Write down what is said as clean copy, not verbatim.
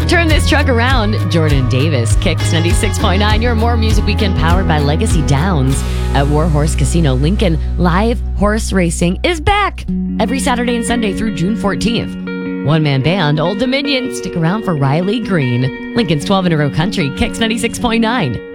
Turn this truck around. Jordan Davis, Kicks 96.9. Your More Music Weekend powered by Legacy Downs. At Warhorse Casino Lincoln, live horse racing is back every Saturday and Sunday through June 14th. One-man band, Old Dominion. Stick around for Riley Green. Lincoln's 12 in a row country, Kicks 96.9.